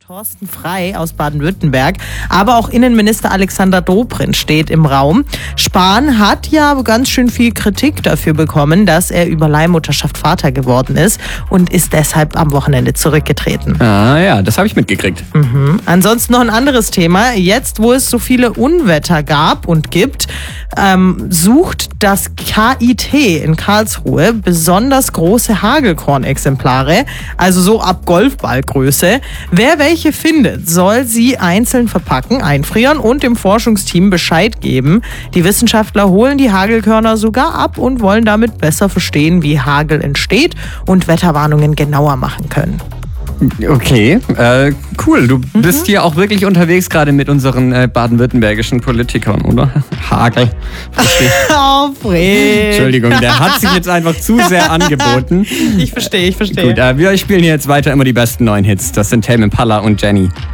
Thorsten Frey aus Baden-Württemberg, aber auch Innenminister Alexander Dobrindt steht im Raum. Spahn hat ja ganz schön viel Kritik dafür bekommen, dass er über Leihmutterschaft Vater geworden ist und ist deshalb am Wochenende zurückgetreten. Ah ja, das habe ich mitgekriegt. Ansonsten noch ein anderes Thema. Jetzt, wo es so viele Unwetter gab und gibt, sucht das KIT in Karlsruhe besonders große Hagelkornexemplare, also so ab Golfballgröße. Wer welche findet, soll sie einzeln verpacken, einfrieren und dem Forschungsteam Bescheid geben. Die Wissenschaftler holen die Hagelkörner sogar ab und wollen damit besser verstehen, wie Hagel entsteht und Wetterwarnungen genauer machen können. Okay, cool. Du bist hier auch wirklich unterwegs, gerade mit unseren baden-württembergischen Politikern, oder? Hagel. Verstehe. Oh, Fred. Entschuldigung, der hat sich jetzt einfach zu sehr angeboten. Ich verstehe. Gut, wir spielen hier jetzt weiter immer die besten neuen Hits. Das sind Tame Impala und Jenny.